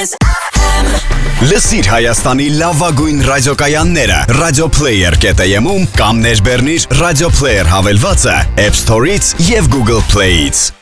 Kiss FM. Լսիր Հայաստանի լավագույն ռադիոկայանները radioplayer.am-ում կամ ներբեռնիր Radio Player հավելվածը App Store-ից եւ Google Play-ից։